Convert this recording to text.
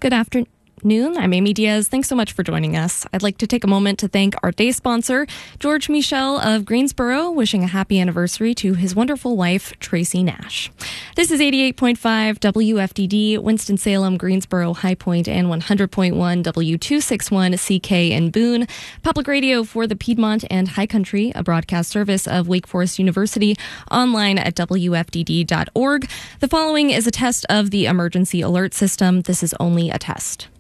Good afternoon. I'm Amy Diaz. Thanks so much for joining us. I'd like to take a moment to thank our day sponsor, George Michel of Greensboro, wishing a happy anniversary to his wonderful wife, Tracy Nash. This is 88.5 WFDD, Winston-Salem, Greensboro, High Point, and 100.1 W261 CK in Boone. Public radio for the Piedmont and High Country, a broadcast service of Wake Forest University, online at WFDD.org. The following is a test of the emergency alert system. This is only a test.